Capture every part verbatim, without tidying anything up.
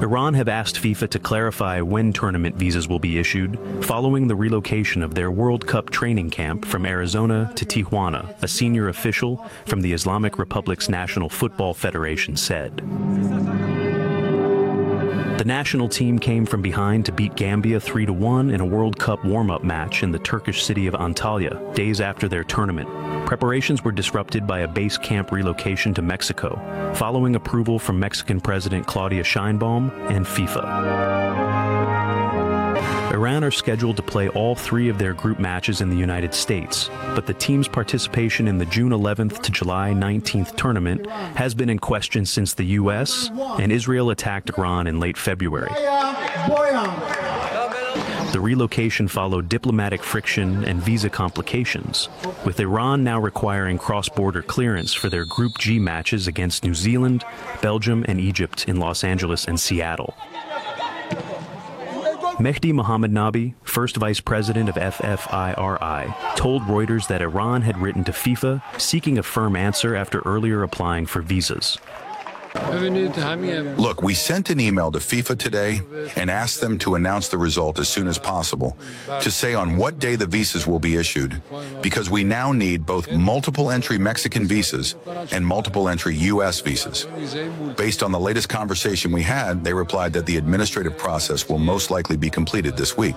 Iran have asked FIFA to clarify when tournament visas will be issued, following the relocation of their World Cup training camp from Arizona to Tijuana, a senior official from the Islamic Republic's National Football Federation said. The national team came from behind to beat Gambia three to one in a World Cup warm-up match in the Turkish city of Antalya, days after their tournament. Preparations were disrupted by a base camp relocation to Mexico, following approval from Mexican President Claudia Sheinbaum and FIFA. Iran are scheduled to play all three of their group matches in the United States, but the team's participation in the June eleventh to July nineteenth tournament has been in question since the U S and Israel attacked Iran in late February. The relocation followed diplomatic friction and visa complications, with Iran now requiring cross-border clearance for their Group G matches against New Zealand, Belgium, and Egypt in Los Angeles and Seattle. Mehdi Mohammad Nabi, first vice president of F F I R I, told Reuters that Iran had written to FIFA seeking a firm answer after earlier applying for visas. Look, we sent an email to FIFA today and asked them to announce the result as soon as possible, to say on what day the visas will be issued, because we now need both multiple entry Mexican visas and multiple entry U S visas. Based on the latest conversation we had, they replied that the administrative process will most likely be completed this week.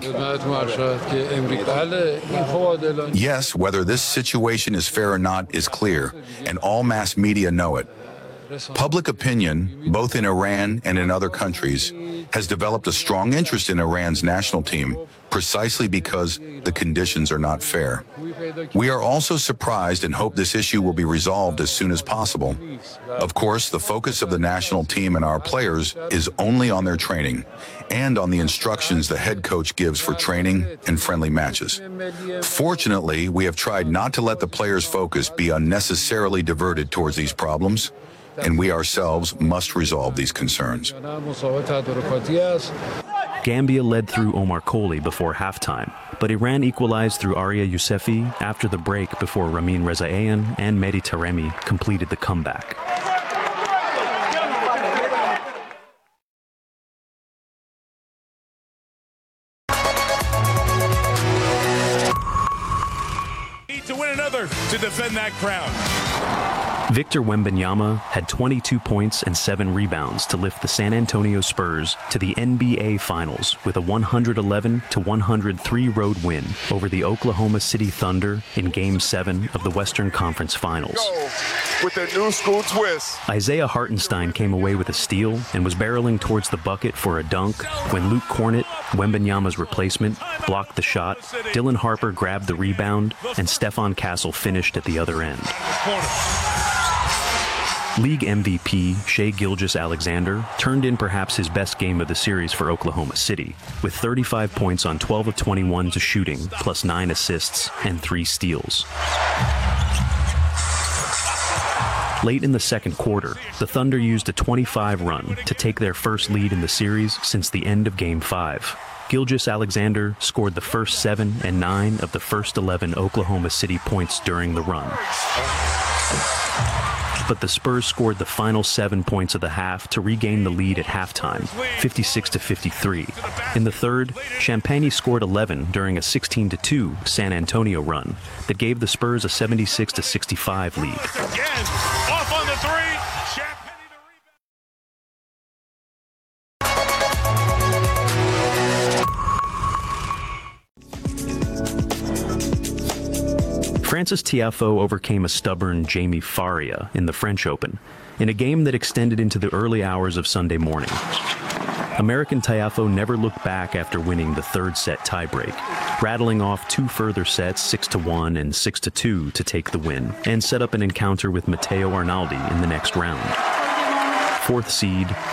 Yes, whether this situation is fair or not is clear, and all mass media know it. Public opinion, both in Iran and in other countries, has developed a strong interest in Iran's national team, precisely because the conditions are not fair. We are also surprised and hope this issue will be resolved as soon as possible. Of course, the focus of the national team and our players is only on their training and on the instructions the head coach gives for training and friendly matches. Fortunately, we have tried not to let the players' focus be unnecessarily diverted towards these problems, and we ourselves must resolve these concerns. Gambia led through Omar Colley before halftime, but Iran equalized through Arya Yousefi after the break before Ramin Rezaeian and Mehdi Taremi completed the comeback. Need to win another to defend that crown. Victor Wembanyama had twenty-two points and seven rebounds to lift the San Antonio Spurs to the N B A Finals with a one eleven to one oh three road win over the Oklahoma City Thunder in Game seven of the Western Conference Finals. With a new school twist. Isaiah Hartenstein came away with a steal and was barreling towards the bucket for a dunk when Luke Cornett, Wembanyama's replacement, blocked the shot, Dylan Harper grabbed the rebound, and Stephon Castle finished at the other end. League M V P Shai Gilgeous-Alexander turned in perhaps his best game of the series for Oklahoma City, with thirty-five points on twelve of twenty-one to shooting, plus nine assists and three steals. Late in the second quarter, the Thunder used a twenty-five run to take their first lead in the series since the end of Game five. Gilgeous-Alexander scored the first seven and nine of the first eleven Oklahoma City points during the run. But the Spurs scored the final seven points of the half to regain the lead at halftime, fifty-six to fifty-three. In the third, Champagnie scored eleven during a sixteen to two San Antonio run that gave the Spurs a seventy-six to sixty-five lead. Again, off on the three. Champagnie Frances Tiafoe overcame a stubborn Jamie Faria in the French Open, in a game that extended into the early hours of Sunday morning. American Tiafoe never looked back after winning the third set tiebreak, rattling off two further sets, six to one and six to two, to take the win, and set up an encounter with Matteo Arnaldi in the next round. Fourth seed